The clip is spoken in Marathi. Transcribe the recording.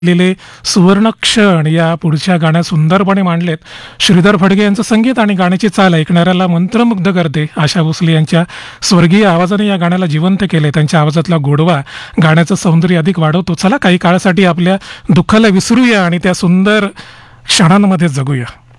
लेले सुवर्ण क्षण या पुढच्या गाण्यात सुंदरपणे मांडलेत. श्रीधर फडके यांचं संगीत आणि गाण्याची चाल ऐकणाऱ्याला मंत्रमुग्ध करते. आशा भोसले यांच्या स्वर्गीय आवाजाने या गाण्याला जिवंत केले. त्यांच्या आवाजातला गोडवा गाण्याचं सौंदर्य अधिक वाढवतो. चला काही काळासाठी आपल्या दुःखाला विसरूया आणि त्या सुंदर क्षणांमध्ये जगूया.